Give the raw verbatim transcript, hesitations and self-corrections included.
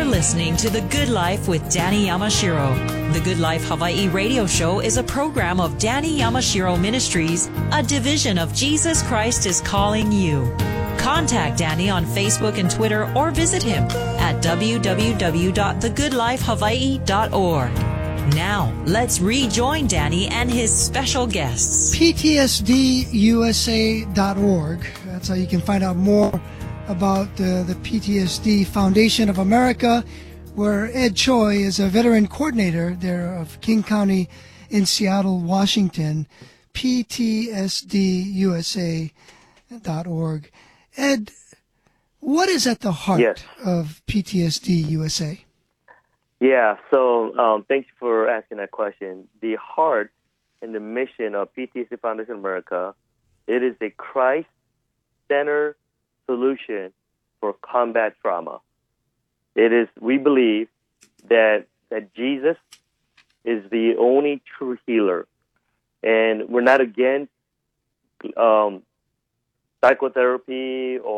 listening to The Good Life with Danny Yamashiro. The Good Life Hawaii radio show is a program of Danny Yamashiro Ministries, a division of Jesus Christ is Calling You. Contact Danny on Facebook and Twitter or visit him at w w w dot the good life hawaii dot org. Now, let's rejoin Danny and his special guests. P T S D U S A dot org. That's how you can find out more about uh, the P T S D Foundation of America, where Ed Choi is a veteran coordinator there of King County in Seattle, Washington. P T S D U S A dot org. Ed, what is at the heart yes. of P T S D U S A? Yeah, so um, thanks for asking that question. The heart and the mission of P T S D Foundation America, it is a Christ-centered solution for combat trauma. It is, we believe that that Jesus is the only true healer, and we're not against um, psychotherapy or